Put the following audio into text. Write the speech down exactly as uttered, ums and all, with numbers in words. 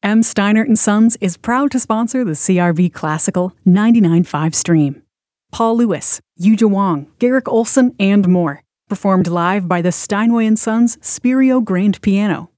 M. Steiner and Sons is proud to sponsor the C R V Classical ninety-nine point five stream. Paul Lewis, Yuja Wong, Garrick Olson, and more. Performed live by the Steinway and Sons Spirio Grand Piano.